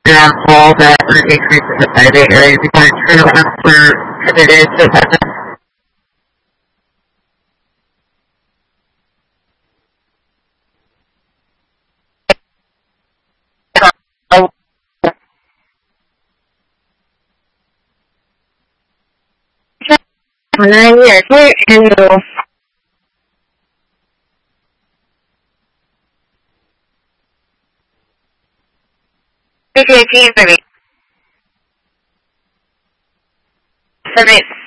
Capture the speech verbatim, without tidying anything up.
on hold uh, for an increase in the payday area. If you want to turn around for committed to heaven. Nine years. Where can you? Okay, team for me. Submit.